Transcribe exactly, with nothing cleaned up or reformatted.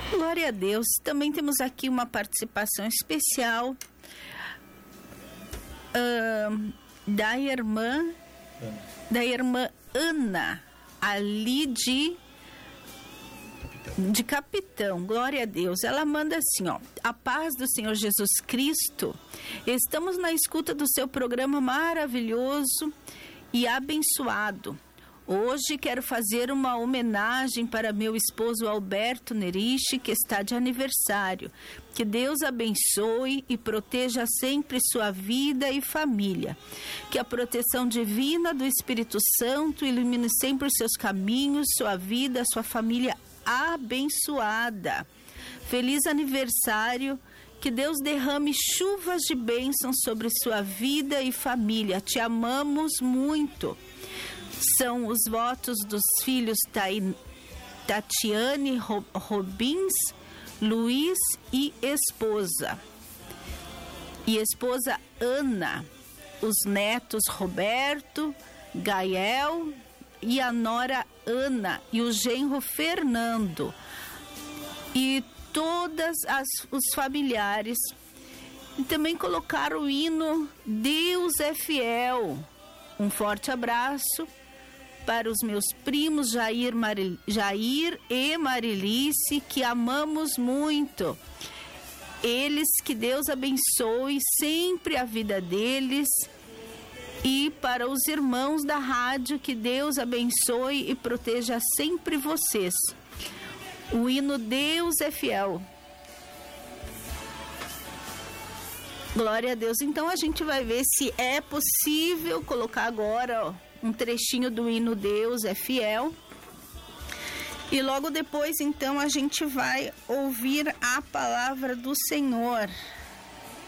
Glória a Deus. Também temos aqui uma participação especial uh, da irmã Ana. da irmã Ana, ali de Capitão. de Capitão. Glória a Deus. Ela manda assim, ó: a paz do Senhor Jesus Cristo. Estamos na escuta do seu programa maravilhoso e abençoado. Hoje quero fazer uma homenagem para meu esposo Alberto Neriche, que está de aniversário. Que Deus abençoe e proteja sempre sua vida e família. Que a proteção divina do Espírito Santo ilumine sempre os seus caminhos, sua vida, sua família abençoada. Feliz aniversário. Que Deus derrame chuvas de bênçãos sobre sua vida e família. Te amamos muito. São os votos dos filhos Tatiane Robins, Luiz e esposa. E esposa Ana. Os netos Roberto, Gael e a nora Ana. E o genro Fernando. E todas as, os familiares. E também colocaram o hino Deus é Fiel. Um forte abraço para os meus primos Jair, Maril, Jair e Marilice, que amamos muito. Eles, que Deus abençoe sempre a vida deles. E para os irmãos da rádio, que Deus abençoe e proteja sempre vocês. O hino Deus é Fiel. Glória a Deus. Então a gente vai ver se é possível colocar agora, ó, um trechinho do hino Deus é Fiel. E logo depois, então, a gente vai ouvir a palavra do Senhor.